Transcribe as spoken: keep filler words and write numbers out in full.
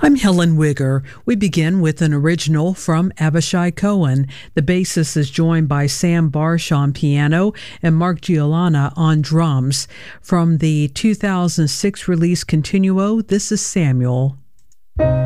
I'm Helen Wigger. We begin with an original from Abishai Cohen. The bassist is joined by Sam Barsh on piano and Mark Giolana on drums. From the two thousand six release Continuo, this is Samuel.